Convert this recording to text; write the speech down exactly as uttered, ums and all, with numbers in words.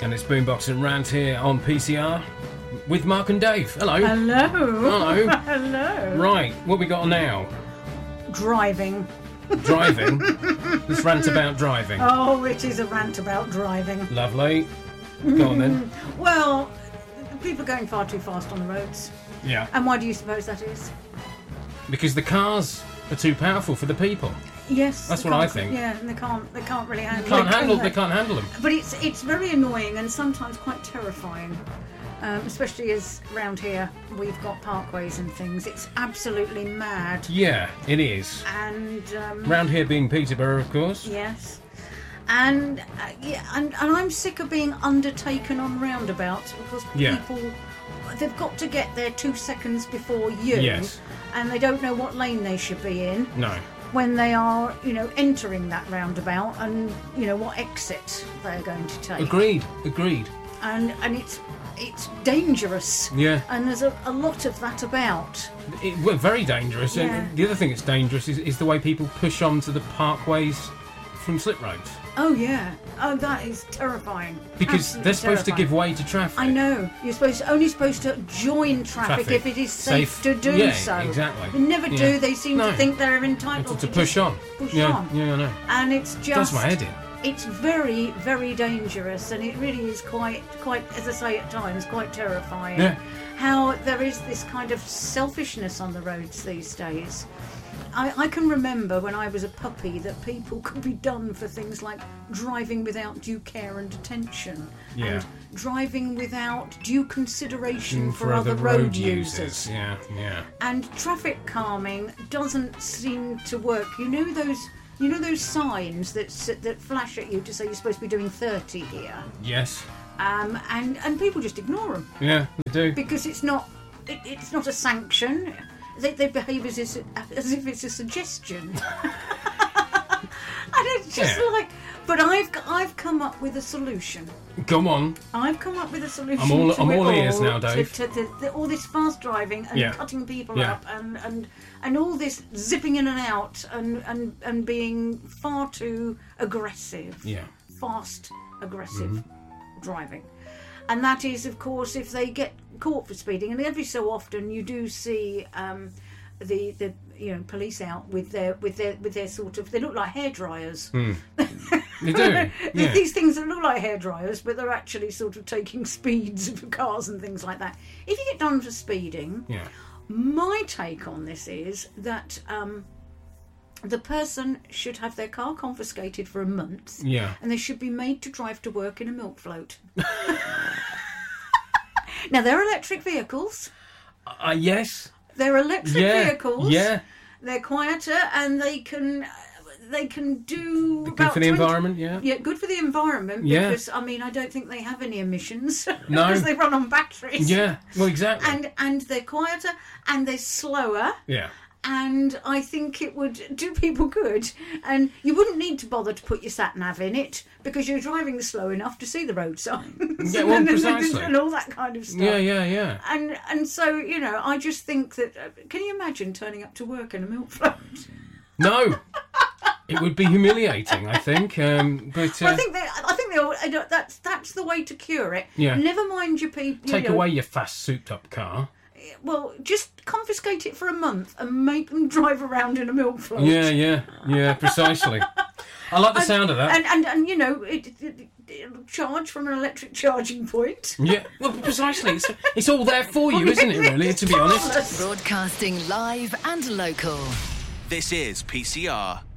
And it's Boombox and Rant here on P C R with Mark and Dave. Hello. Hello. Hello. Hello. Right, what we got now? Driving. Driving? Let's rant about driving. Oh, it is a rant about driving. Lovely. Go on then. Well, people are going far too fast on the roads. Yeah. And why do you suppose that is? Because the cars are too powerful for the people. Yes. That's they what I can't- think. Yeah, and they can't. They can't really handle. They can't it, handle. can They can't handle them. But it's it's very annoying and sometimes quite terrifying, um, especially as round here we've got parkways and things. It's absolutely mad. Yeah, it is. And um, Round here being Peterborough, of course. yes. And uh, yeah, and, and I'm sick of being undertaken on roundabouts because Yeah. people they've got to get there two seconds before you, Yes. and they don't know what lane they should be in No. when they are, you know, entering that roundabout, and you know what exit they're going to take. Agreed. Agreed. And and it's it's dangerous. Yeah. And there's a, a lot of that about. It, well, very dangerous. Yeah. And the other thing that's dangerous is, is the way people push onto the parkways from slip roads. Oh yeah. Oh, that is terrifying. Because Absolutely they're supposed terrifying. to give way to traffic. I know. You're supposed to, only supposed to join traffic, Traffic. if it is safe, Safe. to do Yeah, so. exactly. They never Yeah. do. They seem No. to think they're entitled To, to, push just on. Push yeah, on. Yeah, I know. And it's just Does my head in. It's very, very dangerous, and it really is quite, quite, as I say at times, quite terrifying. Yeah. How there is this kind of selfishness on the roads these days. I, I can remember when I was a puppy that people could be done for things like driving without due care and attention, Yeah. and driving without due consideration Mm, for, other road, users. Yeah, yeah. And traffic calming doesn't seem to work. You know those, you know those signs that s- that flash at you to say you're supposed to be doing thirty here, Yes. um, and and people just ignore them Yeah, they do. because it's not it, it's not a sanction. They, they behave as, is, as if it's a suggestion. And it's just Yeah. like, but I've I've come up with a solution. Come on. I've come up with a solution. I'm all- to I'm it all ears all, now, Dave. To, to, to, to all this fast driving and Yeah. cutting people Yeah. up, and, and and all this zipping in and out, and, and, and being far too aggressive. Yeah. Fast, aggressive Mm-hmm. driving. And that is, of course, if they get caught for speeding. And every so often you do see um, the the you know police out with their with their with their sort of, they look like hairdryers. Mm. They do. Yeah. These things that look like hairdryers, but they're actually sort of taking speeds of cars and things like that. If you get done for speeding, Yeah. my take on this is that um, the person should have their car confiscated for a month, Yeah. and they should be made to drive to work in a milk float. Now, they're electric vehicles. Uh, yes. They're electric Yeah. vehicles. Yeah. They're quieter, and they can they can do Good about for the twenty environment, yeah. Yeah, good for the environment. Yeah. Because I mean, I don't think they have any emissions. No. Because they run on batteries. Yeah. Well, exactly. And and they're quieter, and they're slower. yeah. And I think it would do people good. And you wouldn't need to bother to put your sat nav in it because you're driving slow enough to see the road signs. Yeah, well, and, precisely. and all that kind of stuff. Yeah, yeah, yeah. And and so, you know, I just think that. Uh, can you imagine turning up to work in a milk float? No. It would be humiliating, I think. Um, but uh, Well, I think they. I think they. all- I don't- That's that's the way to cure it. Yeah. Never mind your people. take you know, away your fast, souped-up car. Well, just confiscate it for a month and make them drive around in a milk float. Yeah, yeah, yeah, precisely. I like the sound of that. And and, and you know, it, it, it'll charge from an electric charging point. Yeah, well, precisely. It's, it's all there for you, isn't it, really, to be honest? Broadcasting live and local. This is P C R.